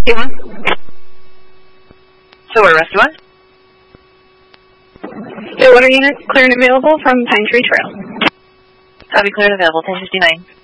Yeah. So we're Rusty 1. Yeah, water unit clear and available from Pine Tree Trail. Copy, clear and available, 1059.